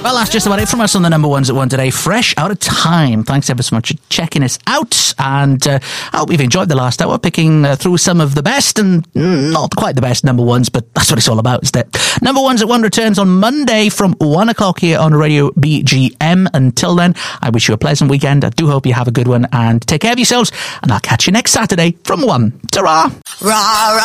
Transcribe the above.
Well, that's just about it from us on the number ones at 1 today. Fresh out of time. Thanks ever so much for checking us out. And I hope you've enjoyed the last hour, picking through some of the best and not quite the best number ones, but that's what it's all about, isn't it? Number ones at 1 returns on Monday from 1 o'clock here on Radio BGM. Until then, I wish you a pleasant weekend. I do hope you have a good one and take care of yourselves. And I'll catch you next Saturday from 1. Ta-ra! Rah, rah.